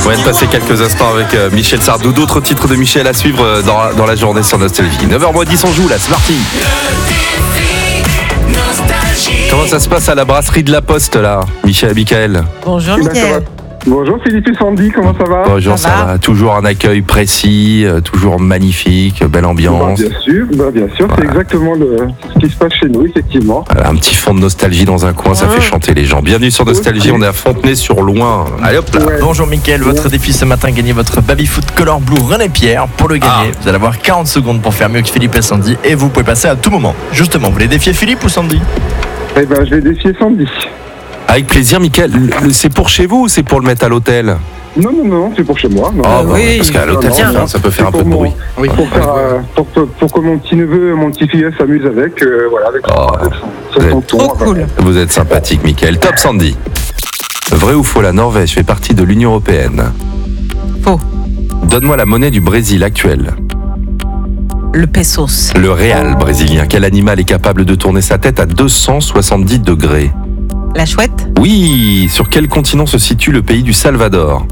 On vient de passer quelques instants avec Michel Sardou. D'autres titres de Michel à suivre dans la journée sur Nostalgie. 9h10, on joue là, c'est parti. Comment ça se passe à la brasserie de la Poste là, Michael? Bonjour Mickaël. Bonjour Philippe et Sandy, comment ça va? Bonjour, ça va. Toujours un accueil précis, toujours magnifique, belle ambiance. Bien sûr, c'est exactement ce qui se passe chez nous, effectivement. Un petit fond de nostalgie dans un coin, ça fait chanter les gens. Bienvenue sur Nostalgie, on est à Fontenay-sur-Loing. Allez hop là. Ouais. Bonjour Mickaël, votre défi ce matin, gagner votre Babyfoot Color Blue René Pierre. Pour le gagner, vous allez avoir 40 secondes pour faire mieux que Philippe et Sandy et vous pouvez passer à tout moment. Justement, vous voulez défier Philippe ou Sandy? Eh ben, je vais défier Sandy. Avec plaisir, Mickaël. C'est pour chez vous ou c'est pour le mettre à l'hôtel? Non, c'est pour chez moi. Non. Oui, parce qu'à l'hôtel, ça peut faire un peu de bruit. Oui. Pour que mon petit neveu et mon petit filleul s'amusent avec son ton. Trop cool. Vous êtes sympathique, Mickaël. Top Sandy. Vrai ou faux, la Norvège fait partie de l'Union Européenne? Faux. Donne-moi la monnaie du Brésil actuelle. Le pesos. Le réal brésilien. Quel animal est capable de tourner sa tête à 270 degrés? La chouette. Oui. Sur quel continent se situe le pays du Salvador?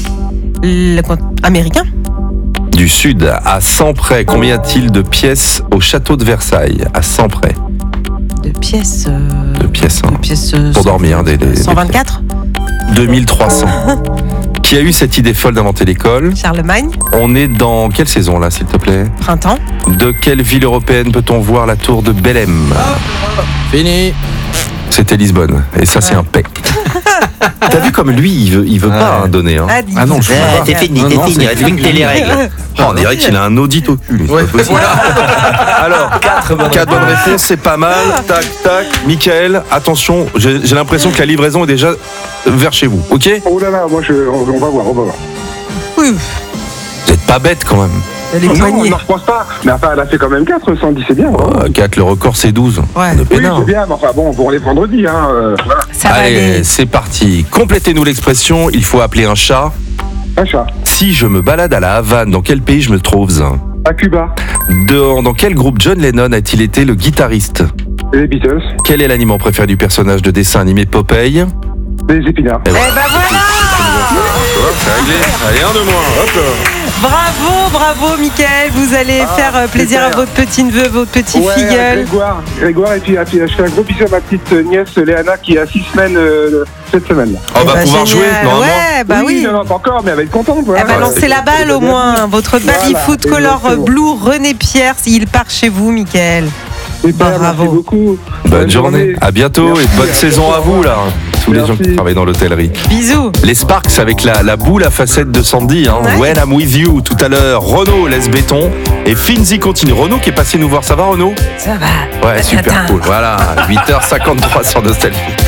Américain. Du sud, à 100 près. Combien y a-t-il de pièces au château de Versailles? À 100 près. De pièces. De pièces. De pièces. Pour dormir. 124. 2300. Qui a eu cette idée folle d'inventer l'école? Charlemagne. On est dans quelle saison là, s'il te plaît? Printemps. De quelle ville européenne peut-on voir la tour de Belém? Fini. C'était Lisbonne. Et ça, c'est un paix. T'as vu comme lui, il veut pas donner. Hein. Ah non, je comprends pas. T'es fini, respectez les règles. On dirait qu'il a un audit au cul. C'est pas possible. Alors, 4 bonnes réponses, c'est pas mal. Tac, tac. Mickaël, attention, j'ai l'impression que la livraison est déjà vers chez vous, ok? Oh là là, on va voir. Oui. Vous êtes pas bête quand même. Les Non, poignets. je pense pas. Mais enfin, elle a fait quand même 4, Sandy, c'est bien. 4, le record c'est 12. Ouais. De Oui, peinard. c'est bien, mais enfin bon, pour les vendredis, hein. Voilà. Ça va Allez, aller. c'est parti. Complétez-nous l'expression, il faut appeler un chat. Un chat. Si je me balade à la Havane, dans quel pays je me trouve? À Cuba. Dans quel groupe John Lennon a-t-il été le guitariste? Les Beatles. Quel est l'aliment préféré du personnage de dessin animé Popeye? Les épinards. Et Eh voilà. ben voilà. C'est réglé. Allez, un de moins. Hop là. Bravo Mickaël. Vous allez faire plaisir à votre petit-neveu, votre petit filleul. Grégoire, et puis je fais un gros bisou à ma petite nièce Léana qui a 6 semaines cette semaine. On va pouvoir génial. jouer normalement. Ouais, bah oui. Non, pas encore, mais elle va être contente. Voilà. Elle va lancer la balle au moins. Votre Babyfoot Color exactement. Blue René Pierre, il part chez vous, Mickaël. Super, Bravo. merci beaucoup. Bonne journée. À bientôt Merci. et bonne saison à vous là. Tous les gens qui Merci. travaillent dans l'hôtellerie. Bisous. Les Sparks avec la boule à facettes de Sandy. Hein. Ouais. When I'm with you tout à l'heure. Renaud laisse béton et Finzi continue. Renaud qui est passé nous voir. Ça va Renaud? Ça va. Ouais, super cool. Voilà, 8h53 sur Nostalgie.